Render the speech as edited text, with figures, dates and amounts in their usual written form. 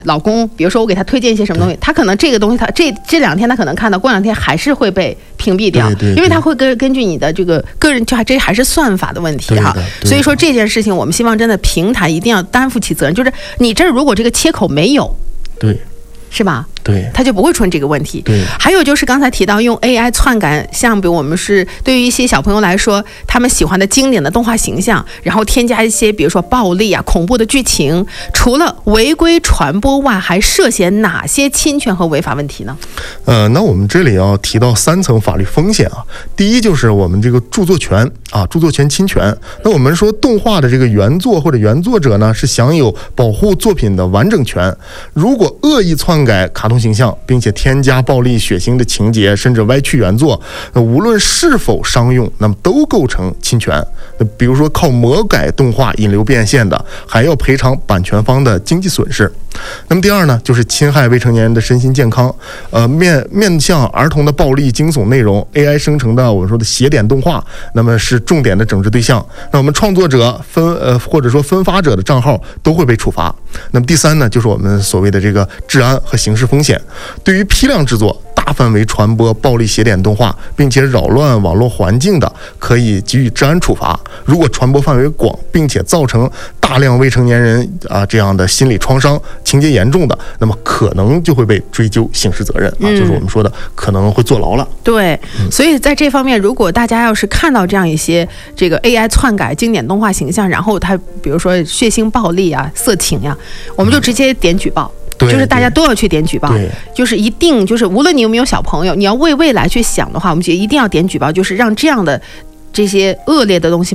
老公，比如说我给他推荐一些什么东西，他可能这个东西他这2天他可能看到，过2天还是会被屏蔽掉，因为他会根据你的这个个人，这还是算法的问题哈。所以说这件事情，我们希望真的平台一定要担负起责任，就是你这如果这个切口没有， 对， 是吧？ 对， 它就不会出现这个问题。 对， 还有就是刚才提到用 AI 篡改，像比如我们是对于一些小朋友来说，他们喜欢的经典的动画形象，然后添加一些比如说暴力啊、恐怖的剧情，除了违规传播外，还涉嫌哪些侵权和违法问题呢？ 那我们这里要提到3层法律风险啊。第一就是我们这个著作权啊，著作权侵权。那我们说动画的这个原作或者原作者呢，是享有保护作品的完整权。如果恶意篡改卡通形象，并且添加暴力血腥的情节，甚至歪曲原作，那无论是否商用，那么都构成侵权。那比如说靠魔改动画引流变现的，还要赔偿版权方的经济损失。那么第二呢，就是侵害未成年人的身心健康。面向儿童的暴力惊悚内容 ，AI 生成的我们说的邪典动画，那么是重点的整治对象。那我们创作者或者说分发者的账号都会被处罚。那么第3呢，就是我们所谓的这个治安和刑事风险。对于批量制作、大范围传播暴力邪典动画，并且扰乱网络环境的，可以给予治安处罚。如果传播范围广，并且造成大量未成年人这样的心理创伤，情节严重的，那么可能就会被追究刑事责任啊，就是我们说的可能会坐牢了。 对，所以在这方面，如果大家要是看到这样一些这个 AI 篡改经典动画形象，然后它比如说血腥暴力啊、色情呀，我们就直接点举报。就是大家都要去点举报，就是一定就是无论你有没有小朋友，你要为未来去想的话，我们就一定要点举报，就是让这样的这些恶劣的东西